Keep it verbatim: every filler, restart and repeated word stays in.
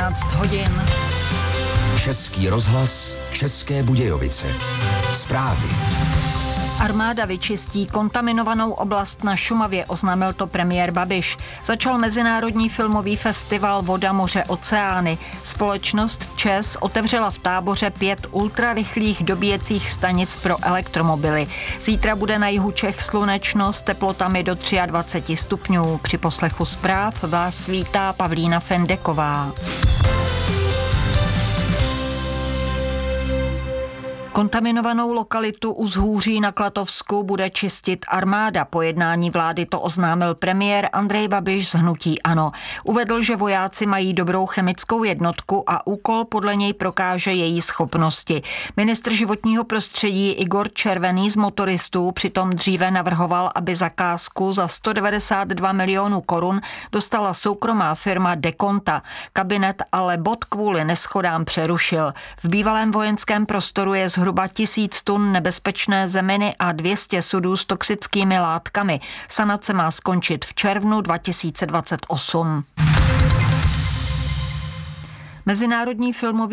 třináct hodin. Český rozhlas, České Budějovice. Zprávy. Armáda vyčistí kontaminovanou oblast na Šumavě, oznámil to premiér Babiš. Začal mezinárodní filmový festival Voda, moře, oceány. Společnost ČEZ otevřela v Táboře pět ultrarychlých dobíjecích stanic pro elektromobily. Zítra bude na jihu Čech slunečno s teplotami do dvacet tři stupňů. Při poslechu zpráv vás vítá Pavlína Fendeková. Kontaminovanou lokalitu u Zhůří na Klatovsku bude čistit armáda. Po jednání vlády to oznámil premiér Andrej Babiš z hnutí ANO. Uvedl, že vojáci mají dobrou chemickou jednotku a úkol podle něj prokáže její schopnosti. Ministr životního prostředí Igor Červený z motoristů přitom dříve navrhoval, aby zakázku za sto devadesát dva milionů korun dostala soukromá firma Dekonta. Kabinet ale bod kvůli neschodám přerušil. V bývalém vojenském prostoru je zhruba tisíc tun nebezpečné zeminy a dvě stě sudů s toxickými látkami. Sanace má skončit v červnu dva tisíce dvacet osm. Mezinárodní filmový